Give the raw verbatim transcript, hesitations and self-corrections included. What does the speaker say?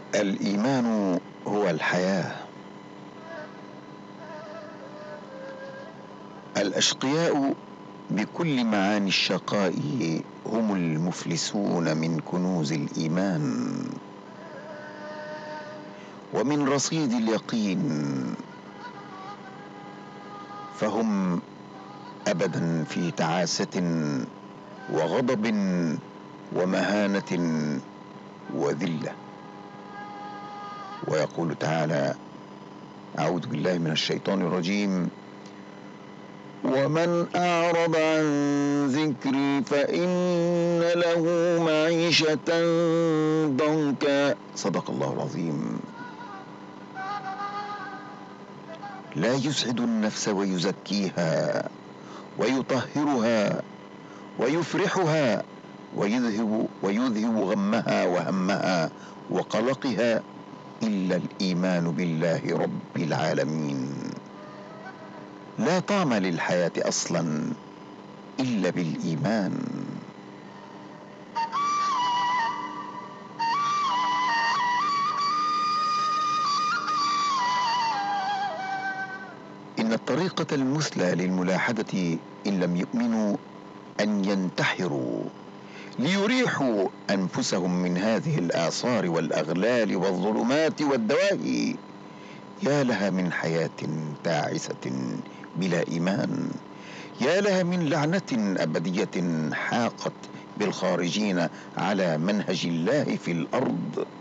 الإيمان هو الحياة. الأشقياء بكل معاني الشقاء هم المفلسون من كنوز الإيمان ومن رصيد اليقين، فهم أبدا في تعاسة وغضب ومهانة وذلة. ويقول تعالى: أعوذ بالله من الشيطان الرجيم: ومن أعرض عن ذكري فإن له معيشة ضنكا. صدق الله العظيم. لا يسعد النفس ويزكيها ويطهرها ويفرحها ويذهب, ويذهب غمها وهمها وقلقها إلا الإيمان بالله رب العالمين. لا طعم للحياة أصلا إلا بالإيمان. إن الطريقة المثلى للملاحدة إن لم يؤمنوا أن ينتحروا ليريحوا أنفسهم من هذه الآثار والأغلال والظلمات والدواهي. يا لها من حياة تعسة بلا إيمان، يا لها من لعنة أبدية حاقت بالخارجين على منهج الله في الأرض.